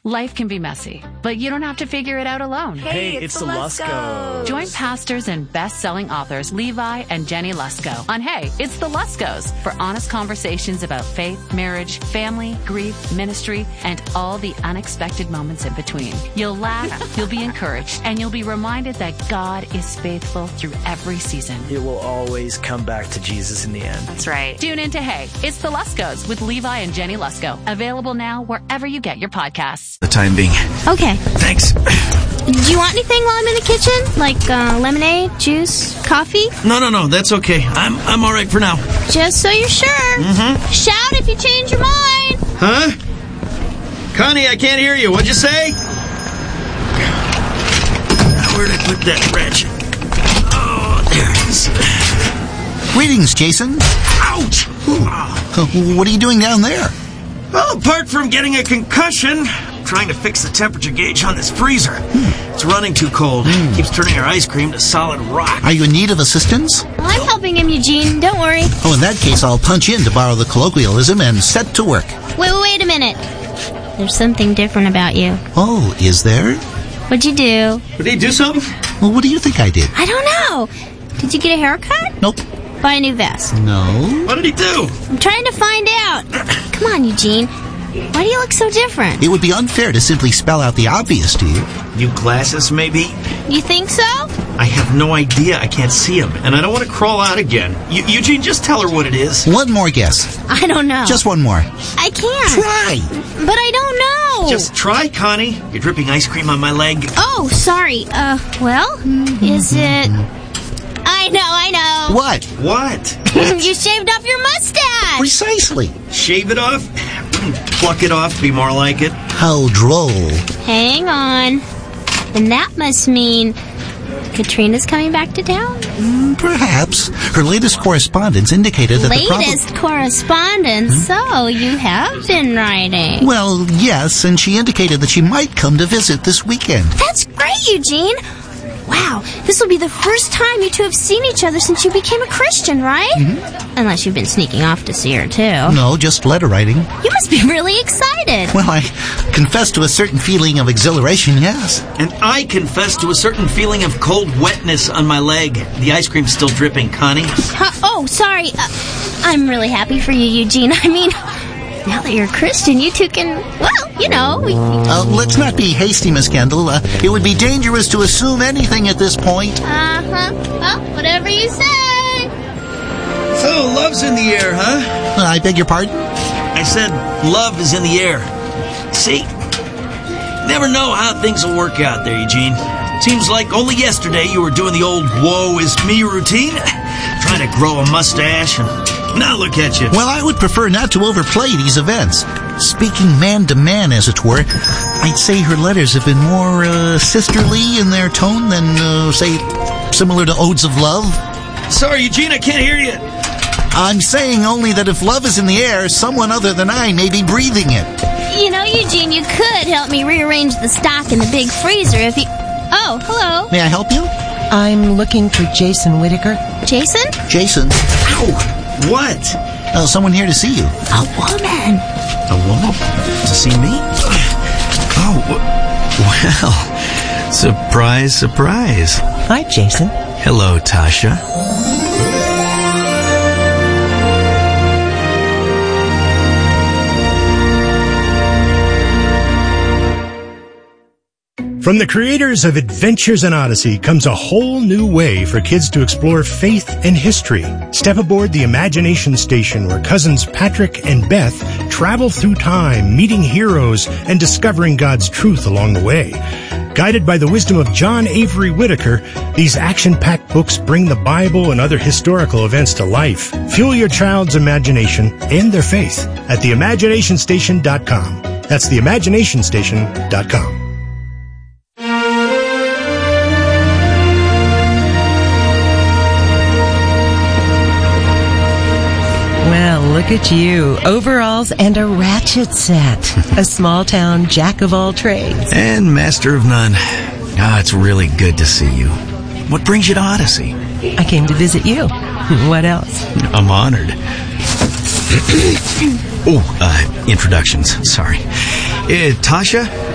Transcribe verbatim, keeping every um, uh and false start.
Life can be messy, but you don't have to figure it out alone. Hey, Hey, it's, it's the the Luskos. Luskos. Join pastors and best-selling authors Levi and Jenny Lusko on Hey, It's the Luskos for honest conversations about faith, marriage, family, grief, ministry, and all the unexpected moments in between. You'll laugh, you'll be encouraged, and you'll be reminded that God is faithful through every season. It will always come back to Jesus in the end. That's right. Tune in to Hey, It's the Luskos with Levi and Jenny Lusko. Available now wherever you get your podcasts. The time being. Okay. Thanks. Do you want anything while I'm in the kitchen? Like uh, lemonade, juice, coffee? No, no, no. That's okay. I'm I'm all right for now. Just so you're sure. Mm-hmm. Shout if you change your mind. Huh? Connie, I can't hear you. What'd you say? Where'd I put that ratchet? Oh, there it is. Greetings, Jason. Ouch! Uh, What are you doing down there? Well, apart from getting a concussion, I'm trying to fix the temperature gauge on this freezer. It's running too cold. Keeps turning our ice cream to solid rock. Are you in need of assistance? I'm helping him, Eugene. Don't worry. Oh, in that case, I'll punch in to borrow the colloquialism and set to work. Wait, wait, wait a minute. There's something different about you. Oh, is there? What'd you do? Did he do something? Well, what do you think I did? I don't know. Did you get a haircut? Nope. Buy a new vest? No. What did he do? I'm trying to find out. Come on, Eugene. Why do you look so different? It would be unfair to simply spell out the obvious to you. New glasses, maybe? You think so? I have no idea. I can't see him, and I don't want to crawl out again. Eu- Eugene, just tell her what it is. One more guess. I don't know. Just one more. I can't. Try. But I don't know. Just try, Connie. You're dripping ice cream on my leg. Oh, sorry. Uh, well, is it... I know, I know. What? What? You shaved off your mustache. Precisely. Shave it off? Pluck it off, be more like it. How droll. Hang on. And that must mean Katrina's coming back to town? Mm, Perhaps. Her latest correspondence indicated that the problem... Latest correspondence? So, you have been writing. Well, yes, and she indicated that she might come to visit this weekend. That's great, Eugene. Wow, this will be the first time you two have seen each other since you became a Christian, right? Mm-hmm. Unless you've been sneaking off to see her, too. No, just letter writing. You must be really excited. Well, I confess to a certain feeling of exhilaration, yes. And I confess to a certain feeling of cold wetness on my leg. The ice cream's still dripping, Connie. Huh? Oh, sorry. Uh, I'm really happy for you, Eugene. I mean, now that you're a Christian, you two can, well, you know. We, Uh, let's not be hasty, Miss Kendall. Uh, it would be dangerous to assume anything at this point. Uh-huh. Well, whatever you say. So, love's in the air, huh? Uh, I beg your pardon? I said love is in the air. See? Never know how things will work out there, Eugene. Seems like only yesterday you were doing the old woe is me routine, trying to grow a mustache, and now look at you. Well, I would prefer not to overplay these events. Speaking man to man, as it were, I'd say her letters have been more uh, sisterly in their tone than, uh, say, similar to Odes of Love. Sorry, Eugene, I can't hear you. I'm saying only that if love is in the air, someone other than I may be breathing it. You know, Eugene, you could help me rearrange the stock in the big freezer if you... Oh, hello. May I help you? I'm looking for Jason Whitaker. Jason? Jason. Ow! What? Uh, someone here to see you. A woman. A woman? To see me? Oh, w- well, surprise, surprise. Hi, Jason. Hello, Tasha. From the creators of Adventures in Odyssey comes a whole new way for kids to explore faith and history. Step aboard the Imagination Station where cousins Patrick and Beth travel through time, meeting heroes and discovering God's truth along the way. Guided by the wisdom of John Avery Whitaker, these action-packed books bring the Bible and other historical events to life. Fuel your child's imagination and their faith at the imagination station dot com. That's the imagination station dot com. Well, look at you. Overalls and a ratchet set. A small-town jack of all trades. And master of none. Ah, it's really good to see you. What brings you to Odyssey? I came to visit you. What else? I'm honored. oh, uh, introductions. Sorry. Uh, Tasha?